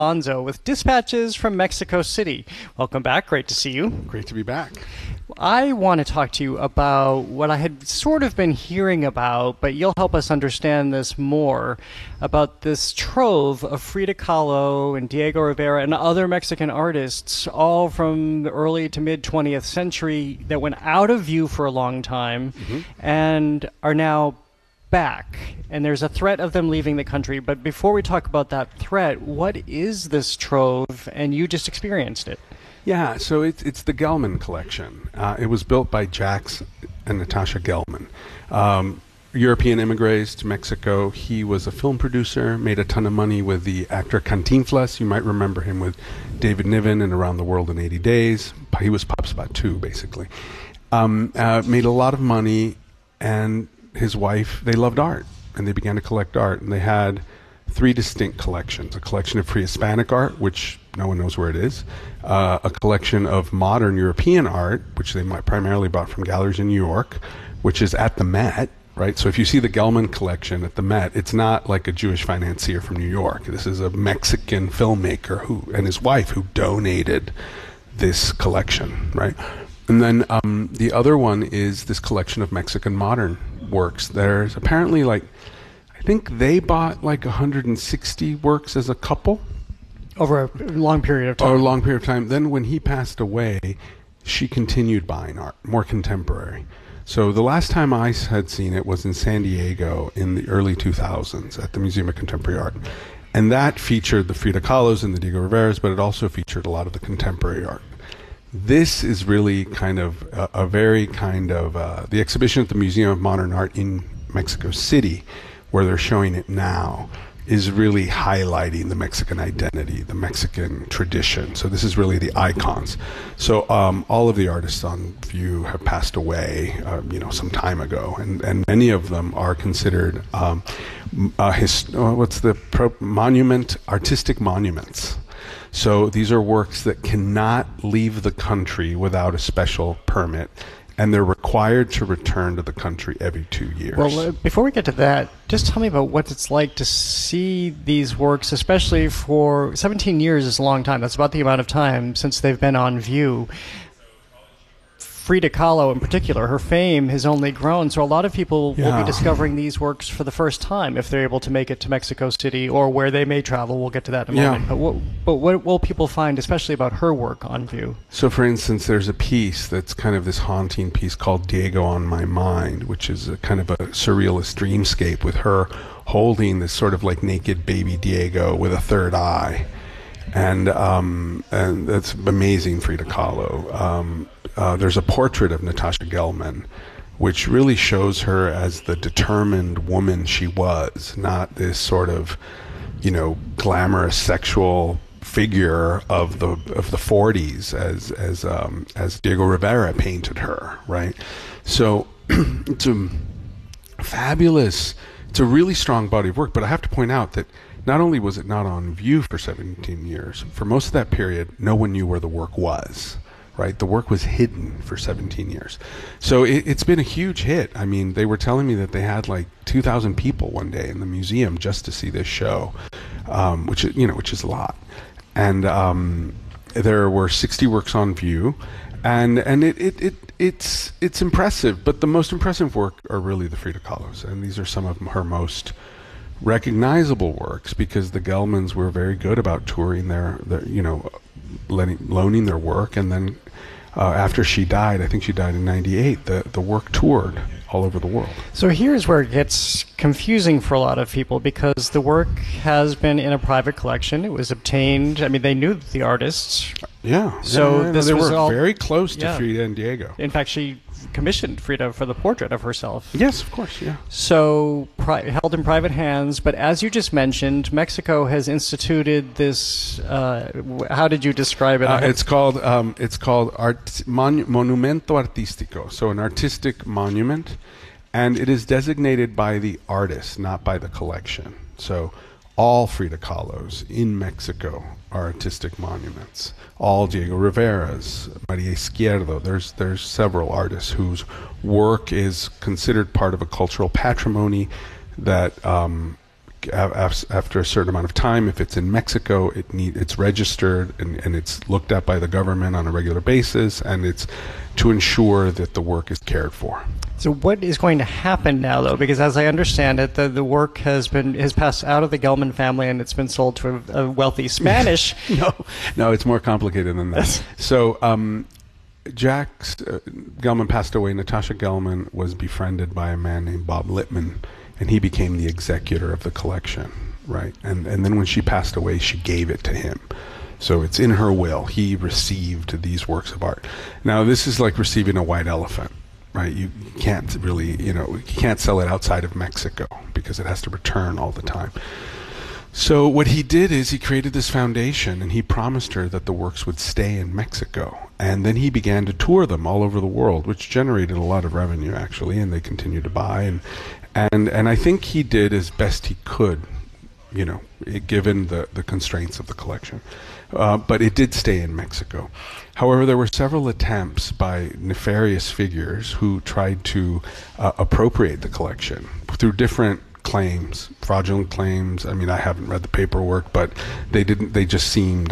Alonso with Dispatches from Mexico City. Welcome back. Great to see you. Great to be back. I want to talk to you about what I had sort of been hearing about, but you'll help us understand this more, about this trove of Frida Kahlo and Diego Rivera and other Mexican artists, all from the early to mid 20th century, that went out of view for a long time and are now back. And there's a threat of them leaving the country. But before we talk about that threat, what is this trove? And you just experienced it. Yeah, so it's the Gelman collection. It was built by Jacques and Natasha Gelman, European immigrants to Mexico. He was a film producer, made a ton of money with the actor Cantinflas. You might remember him with David Niven and Around the World in 80 Days. He was Pop Spot 2, basically. Made a lot of money, and his wife, they loved art, and they began to collect art. And they had three distinct collections: a collection of pre-Hispanic art, which no one knows where it is, a collection of modern European art, which they might primarily bought from galleries in New York, which is at the Met, right? So if you see the Gelman collection at the Met, it's not like a Jewish financier from New York. This is a Mexican filmmaker who and his wife who donated this collection, right? And then the other one is this collection of Mexican modern works. There's apparently I think they bought 160 works as a couple. Over a long period of time. Over a long period of time. Then when he passed away, she continued buying art, more contemporary. So the last time I had seen it was in San Diego in the early 2000s at the Museum of Contemporary Art. And that featured the Frida Kahlos and the Diego Riveras, but it also featured a lot of the contemporary art. This is really kind of the exhibition at the Museum of Modern Art in Mexico City, where they're showing it now, is really highlighting the Mexican identity, the Mexican tradition. So this is really the icons. So all of the artists on view have passed away, some time ago, and many of them are considered artistic monuments. So these are works that cannot leave the country without a special permit, and they're required to return to the country every 2 years. Well, before we get to that, just tell me about what it's like to see these works, especially for 17 years is a long time. That's about the amount of time since they've been on view. Frida Kahlo in particular, her fame has only grown, so a lot of people will be discovering these works for the first time if they're able to make it to Mexico City or where they may travel. We'll get to that in a moment. But what will people find, especially about her work on view? So, for instance, there's a piece that's kind of this haunting piece called Diego on My Mind, which is a kind of a surrealist dreamscape with her holding this sort of naked baby Diego with a third eye. And that's amazing, Frida Kahlo. There's a portrait of Natasha Gelman, which really shows her as the determined woman she was, not this sort of, glamorous sexual figure of the 40s as Diego Rivera painted her, right? So it's a really strong body of work. But I have to point out that not only was it not on view for 17 years, for most of that period, no one knew where the work was, right? The work was hidden for 17 years. So it's been a huge hit. I mean, they were telling me that they had 2,000 people one day in the museum just to see this show, which is a lot. And there were 60 works on view, and it's impressive. But the most impressive work are really the Frida Kahlos, and these are some of her most recognizable works, because the Gelmans were very good about touring loaning their work, and then after she died, I think she died in '98, the work toured all over the world. So here's where it gets confusing for a lot of people, because the work has been in a private collection. It was obtained. I mean, they knew the artists. Yeah. So they were very close to Frida and Diego. In fact, she commissioned Frida for the portrait of herself. Yes, of course, yeah. So held in private hands, but as you just mentioned, Mexico has instituted this. How did you describe it? It's called Monumento Artístico, so an artistic monument, and it is designated by the artist, not by the collection. So all Frida Kahlos in Mexico are artistic monuments. All Diego Rivera's, Maria Izquierdo. There's several artists whose work is considered part of a cultural patrimony that after a certain amount of time, if it's in Mexico, it's registered and it's looked at by the government on a regular basis, and it's to ensure that the work is cared for. So what is going to happen now, though? Because as I understand it, the work has passed out of the Gelman family and it's been sold to a wealthy Spanish. No, it's more complicated than that. So Jack's Gelman passed away. Natasha Gelman was befriended by a man named Bob Littman, and he became the executor of the collection, right? And then when she passed away, she gave it to him. So it's in her will. He received these works of art. Now, this is like receiving a white elephant. Right, you can't really, you can't sell it outside of Mexico because it has to return all the time. So what he did is he created this foundation, and he promised her that the works would stay in Mexico. And then he began to tour them all over the world, which generated a lot of revenue, actually, and they continued to buy. And I think he did as best he could, given the constraints of the collection. But it did stay in Mexico. However, there were several attempts by nefarious figures who tried to appropriate the collection through different claims, fraudulent claims. I mean, I haven't read the paperwork, but they didn't. They just seemed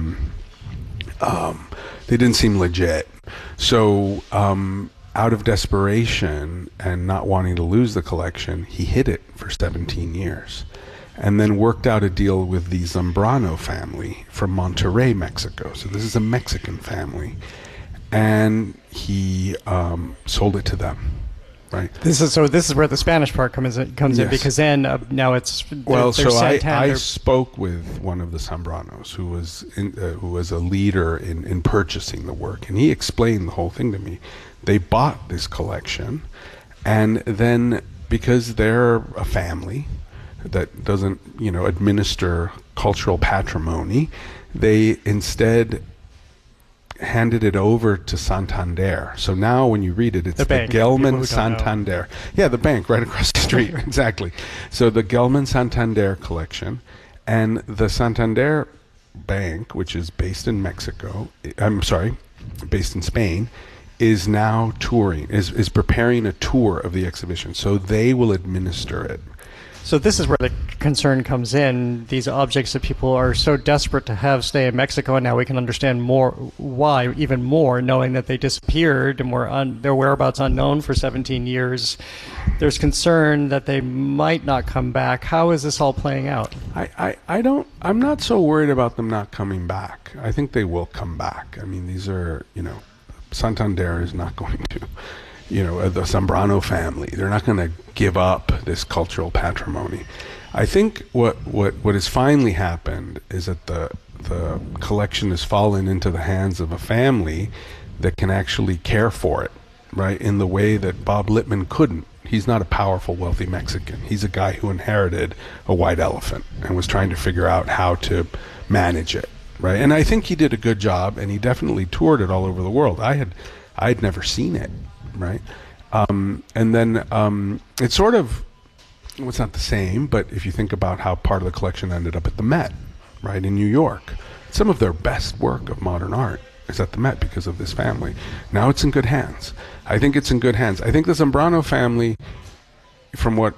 they didn't seem legit. So, out of desperation and not wanting to lose the collection, he hid it for 17 years. And then worked out a deal with the Zambrano family from Monterrey, Mexico. So this is a Mexican family. And he sold it to them, right? This is where the Spanish part comes in, because then now it's... Well, so I spoke with one of the Zambranos who was a leader in purchasing the work. And he explained the whole thing to me. They bought this collection, and then because they're a family that doesn't, administer cultural patrimony, they instead handed it over to Santander. So now when you read it, it's the Gelman Santander. Yeah, the bank right across the street. Exactly. So the Gelman Santander collection, and the Santander Bank, which is based in based in Spain, is now touring, is preparing a tour of the exhibition. So they will administer it. So this is where the concern comes in. These objects that people are so desperate to have stay in Mexico, and now we can understand why, even more, knowing that they disappeared and were their whereabouts unknown for 17 years. There's concern that they might not come back. How is this all playing out? I'm not so worried about them not coming back. I think they will come back. I mean, these are, Santander is not going to... the Zambrano family, they're not going to give up this cultural patrimony. I think what has finally happened is that the collection has fallen into the hands of a family that can actually care for it, right, in the way that Bob Littman couldn't. He's not a powerful, wealthy Mexican. He's a guy who inherited a white elephant and was trying to figure out how to manage it, right? And I think he did a good job, and he definitely toured it all over the world. I'd never seen it. Right, and then it's sort of, it's not the same, but if you think about how part of the collection ended up at the Met, right, in New York, some of their best work of modern art is at the Met because of this family. Now it's in good hands. I think it's in good hands. I think the Zambrano family, from what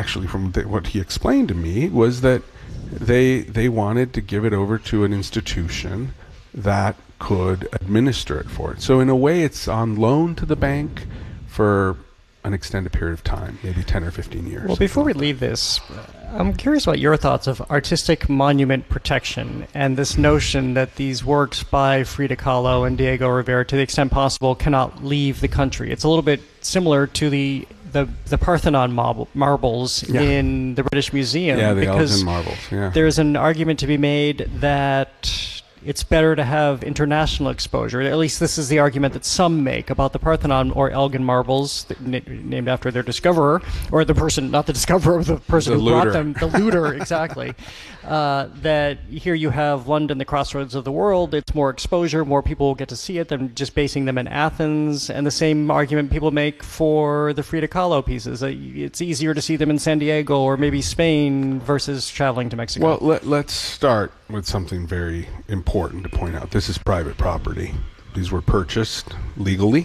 he explained to me, was that they wanted to give it over to an institution that could administer it for it. So in a way, it's on loan to the bank for an extended period of time, maybe 10 or 15 years. Well, before we leave this, I'm curious about your thoughts of artistic monument protection and this notion that these works by Frida Kahlo and Diego Rivera, to the extent possible, cannot leave the country. It's a little bit similar to the Parthenon marbles in the British Museum. Yeah, the Elgin marbles. Yeah. There's an argument to be made that it's better to have international exposure. At least this is the argument that some make about the Parthenon or Elgin marbles, named after their discoverer, or the person, not the discoverer, the person who brought them, the looter, exactly. That here you have London, the crossroads of the world. It's more exposure, more people will get to see it than just basing them in Athens. And the same argument people make for the Frida Kahlo pieces. It's easier to see them in San Diego or maybe Spain versus traveling to Mexico. Well, let's start with something very important to point out. This is private property. These were purchased legally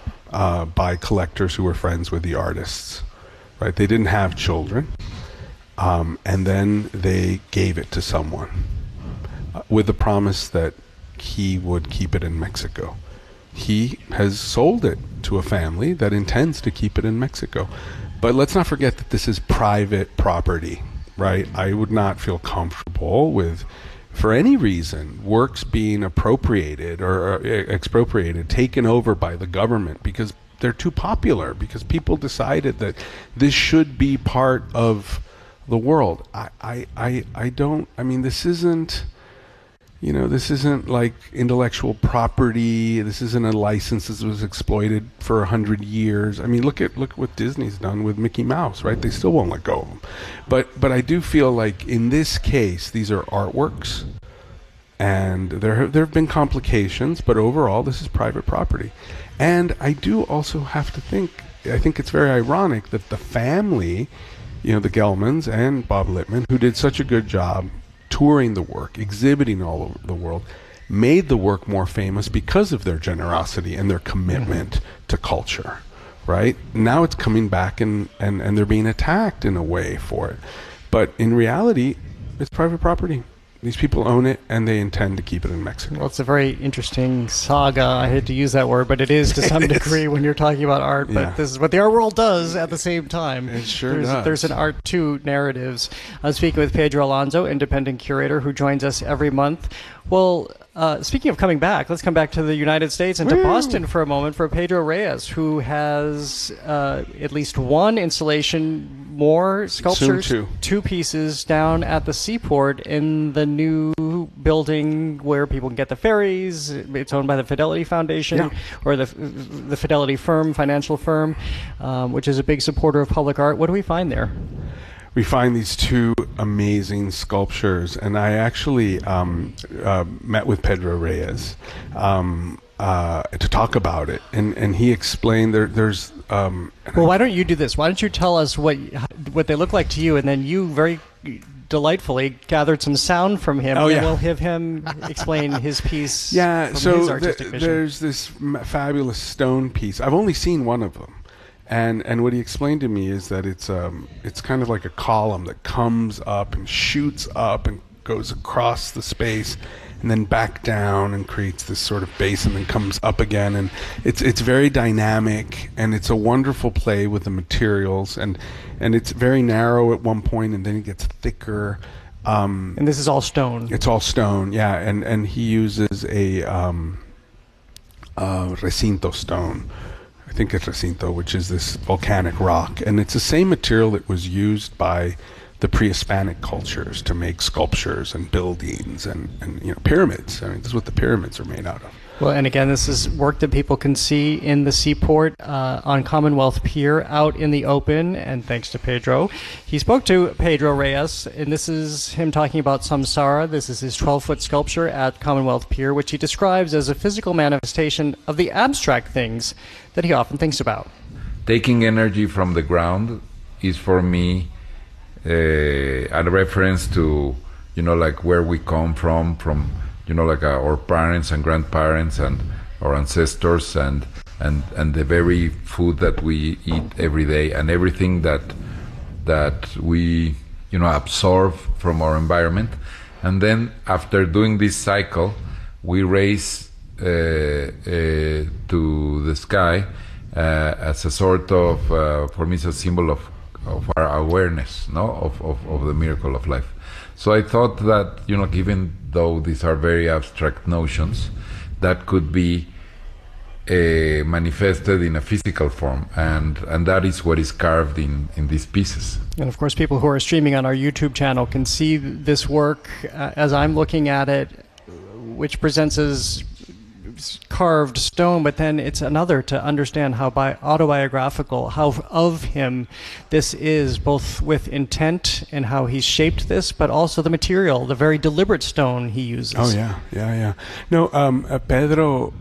by collectors who were friends with the artists. Right? They didn't have children. and then they gave it to someone with the promise that he would keep it in Mexico. He has sold it to a family that intends to keep it in Mexico. But let's not forget that this is private property, right? I would not feel comfortable with, for any reason, works being appropriated or expropriated, taken over by the government because they're too popular, because people decided that this should be part of the world. I mean, this isn't, this isn't like intellectual property. This isn't a license that was exploited for 100 years. I mean, look at what Disney's done with Mickey Mouse, right? They still won't let go of them. But I do feel like in this case, these are artworks, and there have been complications, but overall, this is private property. And I do also have to think, I think it's very ironic that the family, the Gelmans and Bob Littman, who did such a good job touring the work, exhibiting all over the world, made the work more famous because of their generosity and their commitment to culture, right? Now it's coming back and they're being attacked in a way for it. But in reality, it's private property. These people own it, and they intend to keep it in Mexico. Well, it's a very interesting saga. I hate to use that word, but it is to some degree when you're talking about art. But Yeah. this is what the art world does at the same time. It sure does. There's an art to narratives. I'm speaking with Pedro Alonso, independent curator, who joins us every month. Well, speaking of coming back, let's come back to the United States and to Boston for a moment for Pedro Reyes, who has at least one installation, more sculptures, Soon two pieces down at the Seaport in the new building where people can get the ferries. It's owned by the Fidelity Foundation, or the Fidelity firm, financial firm, which is a big supporter of public art. What do we find there? We find these two amazing sculptures, and I actually met with Pedro Reyes to talk about it, and he explained there's. Well, why don't you do this? Why don't you tell us what they look like to you, and then you very delightfully gathered some sound from him, and we'll have him explain his piece. Yeah, from his artistic vision. There's this fabulous stone piece. I've only seen one of them. And what he explained to me is that it's kind of like a column that comes up and shoots up and goes across the space and then back down and creates this sort of base and then comes up again, and it's very dynamic, and it's a wonderful play with the materials, and it's very narrow at one point and then it gets thicker. And this is all stone. It's all stone, yeah, and he uses a recinto stone. I think it's recinto, which is this volcanic rock. And it's the same material that was used by the pre-Hispanic cultures to make sculptures and buildings and pyramids. I mean, this is what the pyramids are made out of. Well, and again, this is work that people can see in the Seaport on Commonwealth Pier out in the open, and thanks to Pedro. He spoke to Pedro Reyes, and this is him talking about Samsara. This is his 12-foot sculpture at Commonwealth Pier, which he describes as a physical manifestation of the abstract things that he often thinks about. Taking energy from the ground is for me a reference to, like where we come from like our parents and grandparents and our ancestors and the very food that we eat every day and everything that we absorb from our environment, and then after doing this cycle we raise to the sky as a sort of for me it's a symbol of our awareness, of the miracle of life. So I thought that, given though these are very abstract notions, that could be manifested in a physical form, and that is what is carved in these pieces. And of course, people who are streaming on our YouTube channel can see this work as I'm looking at it, which presents as carved stone, but then it's another to understand how autobiographical, how of him this is, both with intent and how he's shaped this, but also the material, the very deliberate stone he uses. Oh yeah. No, Pedro,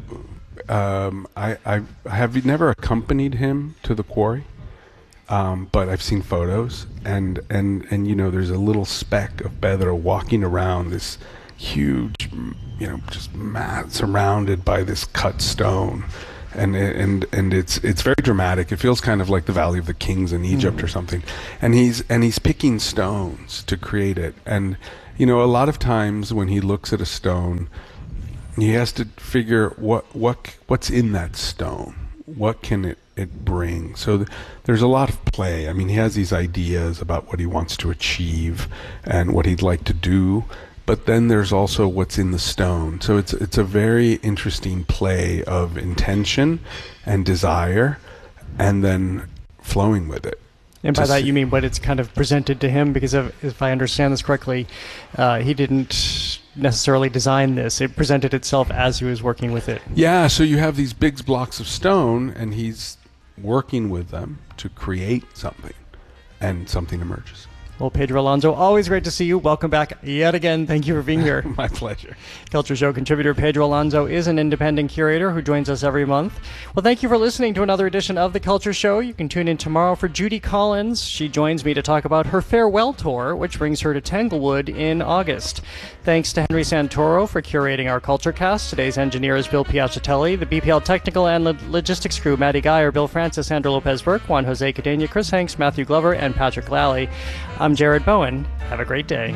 I have never accompanied him to the quarry, but I've seen photos, and there's a little speck of Pedro walking around this huge, just mat surrounded by this cut stone, and it's very dramatic. It feels kind of like the Valley of the Kings in Egypt or something. And he's picking stones to create it. And a lot of times when he looks at a stone, he has to figure what's in that stone. What can it bring? So there's a lot of play. I mean, he has these ideas about what he wants to achieve and what he'd like to do, but then there's also what's in the stone. So it's a very interesting play of intention and desire, and then flowing with it. And by that you mean what it's kind of presented to him, because if I understand this correctly, he didn't necessarily design this. It presented itself as he was working with it. Yeah, so you have these big blocks of stone, and he's working with them to create something, and something emerges. Well, Pedro Alonso, always great to see you. Welcome back yet again. Thank you for being here. My pleasure. Culture Show contributor Pedro Alonso is an independent curator who joins us every month. Well, thank you for listening to another edition of The Culture Show. You can tune in tomorrow for Judy Collins. She joins me to talk about her farewell tour, which brings her to Tanglewood in August. Thanks to Henry Santoro for curating our Culture Cast. Today's engineer is Bill Piacitelli. The BPL technical and logistics crew, Maddie Geyer, Bill Francis, Sandra Lopez-Burke, Juan Jose Cadena, Chris Hanks, Matthew Glover, and Patrick Lally. I'm Jared Bowen. Have a great day.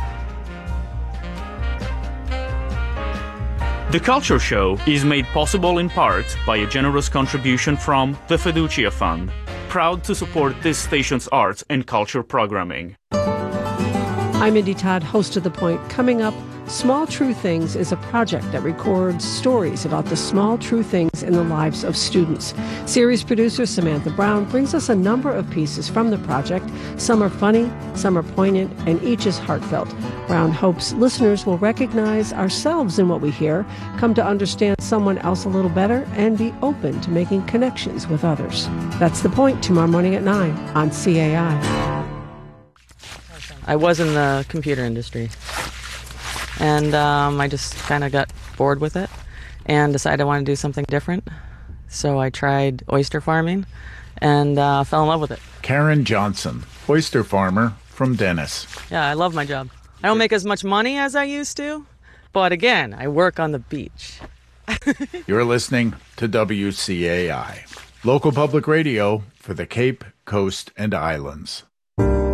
The Culture Show is made possible in part by a generous contribution from the Fiducia Fund, proud to support this station's arts and culture programming. I'm Indy Todd, host of The Point. Coming up, Small True Things is a project that records stories about the small true things in the lives of students. Series producer Samantha Brown brings us a number of pieces from the project. Some are funny, some are poignant, and each is heartfelt. Brown hopes listeners will recognize ourselves in what we hear, come to understand someone else a little better, and be open to making connections with others. That's The Point, tomorrow morning at 9 on CAI. I was in the computer industry, and I just kind of got bored with it and decided I wanted to do something different. So I tried oyster farming and fell in love with it. Karen Johnson, oyster farmer from Dennis. Yeah, I love my job. I don't make as much money as I used to, but again, I work on the beach. You're listening to WCAI, local public radio for the Cape, Coast, and Islands.